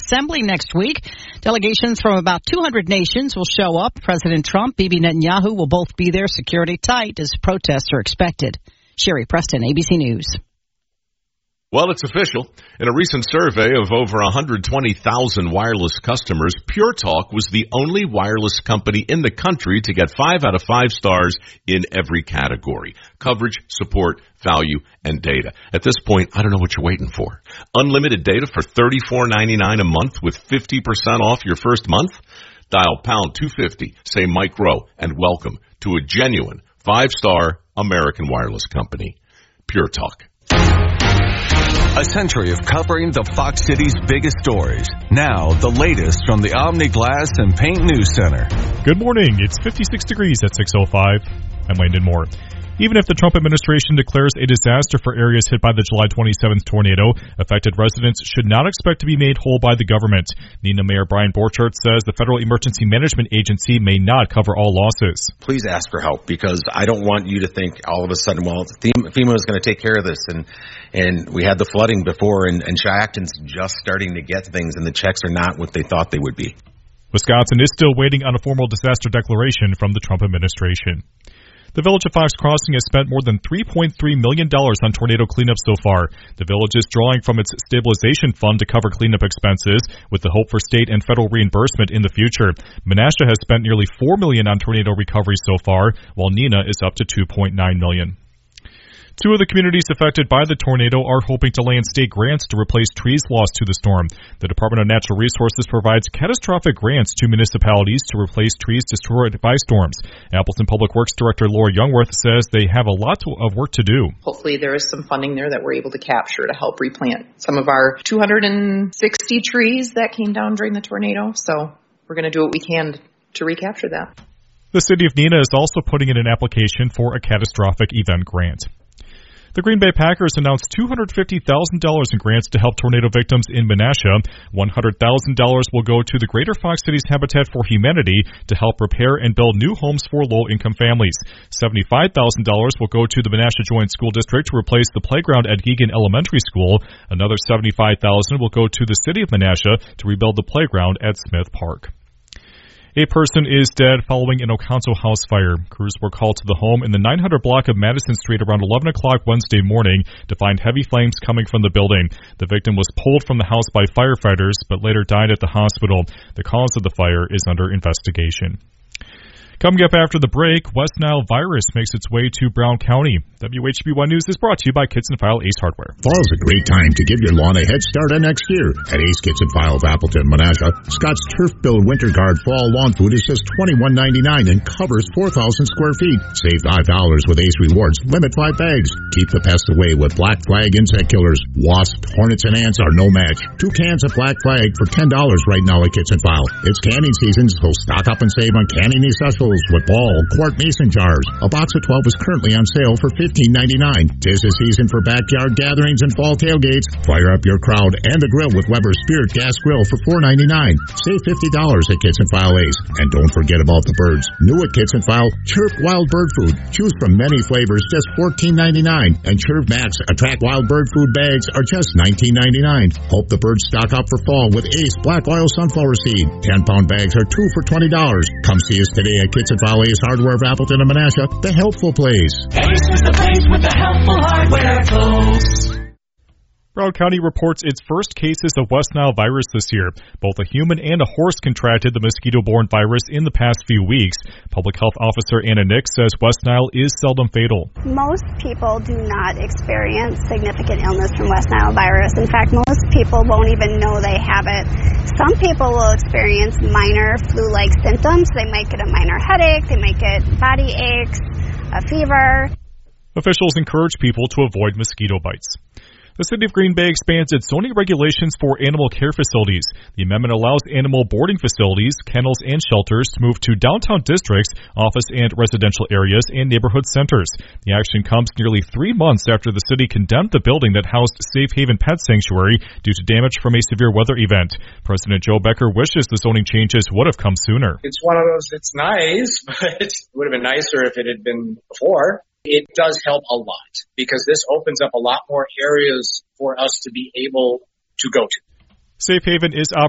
Assembly next week. Delegations from about 200 nations will show up. President Trump, Bibi Netanyahu will both be there. Security tight as protests are expected. Sherry Preston, ABC News. Well, it's official. In a recent survey of over 120,000 wireless customers, Pure Talk was the only wireless company in the country to get 5 out of 5 stars in every category: coverage, support, value, and data. At this point, I don't know what you're waiting for. Unlimited data for $34.99 a month with 50% off your first month? Dial pound 250, say Mike Rowe, and welcome to a genuine 5-star American wireless company. Pure Talk. A century of covering the Fox City's biggest stories. Now, the latest from the Omni Glass and Paint News Center. Good morning. It's 56 degrees at 6:05. I'm Landon Moore. Even if the Trump administration declares a disaster for areas hit by the July 27th tornado, affected residents should not expect to be made whole by the government. Neenah Mayor Brian Borchardt says the Federal Emergency Management Agency may not cover all losses. Please ask for help, because I don't want you to think all of a sudden, well, FEMA is going to take care of this. And we had the flooding before, and Shacton's just starting to get things, and the checks are not what they thought they would be. Wisconsin is still waiting on a formal disaster declaration from the Trump administration. The Village of Fox Crossing has spent more than $3.3 million on tornado cleanup so far. The village is drawing from its stabilization fund to cover cleanup expenses, with the hope for state and federal reimbursement in the future. Menasha has spent nearly $4 million on tornado recovery so far, while Neenah is up to $2.9 million. 2 of the communities affected by the tornado are hoping to land state grants to replace trees lost to the storm. The Department of Natural Resources provides catastrophic grants to municipalities to replace trees destroyed by storms. Appleton Public Works Director Laura Youngworth says they have a lot of work to do. Hopefully there is some funding there that we're able to capture to help replant some of our 260 trees that came down during the tornado. So we're going to do what we can to recapture that. The city of Neenah is also putting in an application for a catastrophic event grant. The Green Bay Packers announced $250,000 in grants to help tornado victims in Menasha. $100,000 will go to the Greater Fox Cities Habitat for Humanity to help repair and build new homes for low-income families. $75,000 will go to the Menasha Joint School District to replace the playground at Geegan Elementary School. Another $75,000 will go to the city of Menasha to rebuild the playground at Smith Park. A person is dead following an Oconto house fire. Crews were called to the home in the 900 block of Madison Street around 11 o'clock Wednesday morning to find heavy flames coming from the building. The victim was pulled from the house by firefighters, but later died at the hospital. The cause of the fire is under investigation. Coming up after the break, West Nile virus makes its way to Brown County. WHB1 News is brought to you by Kits and File Ace Hardware. Fall's a great time to give your lawn a head start on next year. At Ace Kits and File of Appleton, Menasha, Scott's Turf Build Winter Guard Fall Lawn Food is just $21.99 and covers 4,000 square feet. Save $5 with Ace Rewards. Limit 5 bags. Keep the pests away with Black Flag insect killers. Wasps, hornets, and ants are no match. 2 cans of Black Flag for $10 right now at Kits and File. It's canning season, so stock up and save on canning essentials with ball, quart mason jars. A box of 12 is currently on sale for $15.99. 'Tis the season for backyard gatherings and fall tailgates. Fire up your crowd and the grill with Weber Spirit Gas Grill for $4.99. Save $50 at Kits and File Ace. And don't forget about the birds. New at Kits and File, Chirp Wild Bird Food. Choose from many flavors, just $14.99. And Chirp Max Attract Wild Bird Food bags are just $19.99. Hope the birds stock up for fall with Ace Black Oil Sunflower Seed. 10-pound bags are 2 for $20. Come see us today at Kits and File Ace Hardware of Appleton and Menasha, the helpful place. Ace is the place with the helpful hardware, folks. Brown County reports its first cases of West Nile virus this year. Both a human and a horse contracted the mosquito-borne virus in the past few weeks. Public Health Officer Anna Nick says West Nile is seldom fatal. Most people do not experience significant illness from West Nile virus. In fact, most people won't even know they have it. Some people will experience minor flu-like symptoms. They might get a minor headache, they might get body aches, a fever. Officials encourage people to avoid mosquito bites. The City of Green Bay expands its zoning regulations for animal care facilities. The amendment allows animal boarding facilities, kennels, and shelters to move to downtown districts, office and residential areas, and neighborhood centers. The action comes nearly 3 months after the city condemned the building that housed Safe Haven Pet Sanctuary due to damage from a severe weather event. President Joe Becker wishes the zoning changes would have come sooner. It's one of those, it's nice, but it would have been nicer if it had been before. It does help a lot because this opens up a lot more areas for us to be able to go to. Safe Haven is